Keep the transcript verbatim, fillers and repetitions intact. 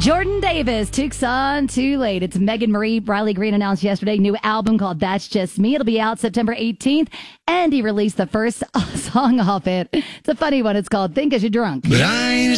Jordan Davis, Tucson, Too Late. It's Megan Marie. Riley Green announced yesterday new album called That's Just Me. It'll be out September eighteenth, and he released the first song off it. It's a funny one. It's called Think As You're Drunk. But I ain't